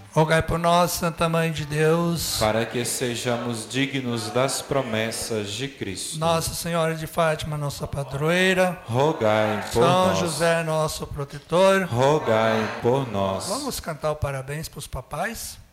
Rogai por nós, Santa Mãe de Deus, para que sejamos dignos das promessas de Cristo. Nossa Senhora de Fátima, nossa padroeira, rogai por São nós. José, nosso protetor, rogai por nós. Vamos cantar o parabéns para os papais?